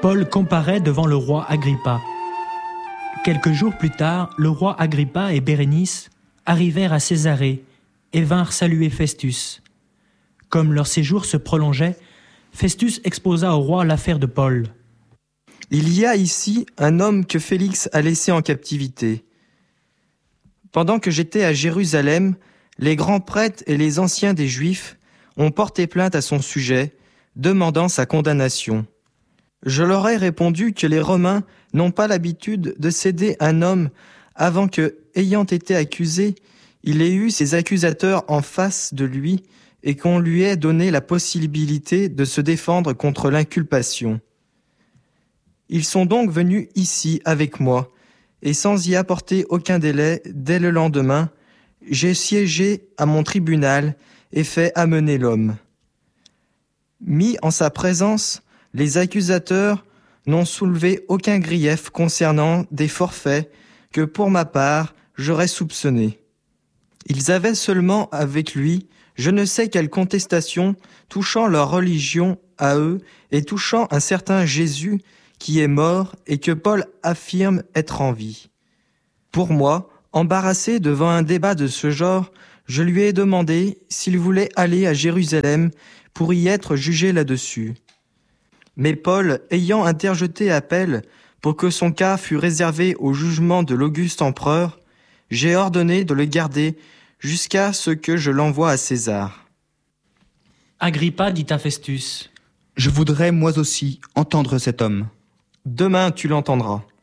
Paul comparaît devant le roi Agrippa. Quelques jours plus tard, le roi Agrippa et Bérénice arrivèrent à Césarée et vinrent saluer Festus. Comme leur séjour se prolongeait, Festus exposa au roi l'affaire de Paul. « Il y a ici un homme que Félix a laissé en captivité. Pendant que j'étais à Jérusalem, les grands prêtres et les anciens des Juifs ont porté plainte à son sujet, demandant sa condamnation. Je leur ai répondu que les Romains n'ont pas l'habitude de céder un homme avant que, ayant été accusé, il ait eu ses accusateurs en face de lui et qu'on lui ait donné la possibilité de se défendre contre l'inculpation. Ils sont donc venus ici avec moi, et sans y apporter aucun délai, dès le lendemain, j'ai siégé à mon tribunal et fait amener l'homme. Mis en sa présence, les accusateurs n'ont soulevé aucun grief concernant des forfaits que, pour ma part, j'aurais soupçonnés. Ils avaient seulement avec lui je ne sais quelle contestation touchant leur religion à eux et touchant un certain Jésus qui est mort et que Paul affirme être en vie. Pour moi, embarrassé devant un débat de ce genre, je lui ai demandé s'il voulait aller à Jérusalem pour y être jugé là-dessus. Mais Paul, ayant interjeté appel pour que son cas fût réservé au jugement de l'Auguste empereur, j'ai ordonné de le garder jusqu'à ce que je l'envoie à César. Agrippa dit à Festus : Je voudrais moi aussi entendre cet homme. Demain tu l'entendras.